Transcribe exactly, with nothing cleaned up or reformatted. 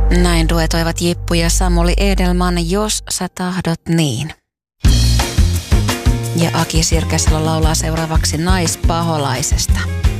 Näin duetoivat Jippu ja Samuli Edelman, Jos sä tahdot niin. Ja Aki Sirkesalo laulaa seuraavaksi Naispaholaisesta.